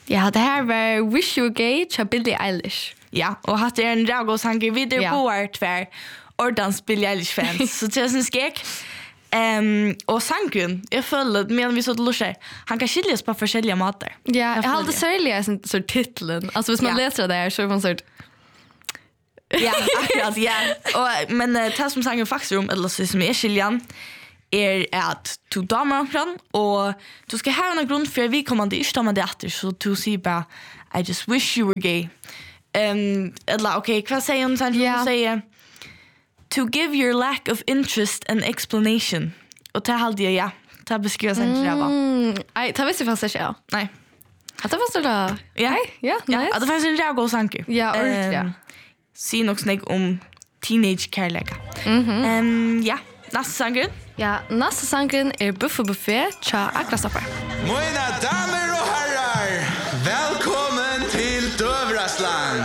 Ja, det här var Wish You Were Gay till Billie Eilish. Ja, och hade en Ragos han gick vidare på tvär ordans Billie Eilish fans. Så det syns skrek. Och sangen, jag följde medan vi så att luscher. Han kan skiljas på olika matar. Ja, jag hade särskilt så titeln. Alltså hvis man läser det där så är man sort. Ja, akkurat, ja. Och men det som sangen faktiskt eller så som är skiljan är att du damer fram och du ska ha en grund för vi kommer det inte med det så du säger bara I just wish you were gay. Eller okej, vad säger hon sen? Hon säger to give your lack of interest an explanation. Och det hade jag, ja. Det beskriver sen till det var. Nej, det visste jag faktiskt inte. Nej. Att det var så där. Ja, nice. Att det fanns en jävla sanke. Ja, ordentligt. Se nog snägg om teenage kärleka. Ja, nästa sangen. Ja, nästa sangen är Buffé Buffé tja Aklastoppar. Mina damer och herrar, välkommen till Dövrasland.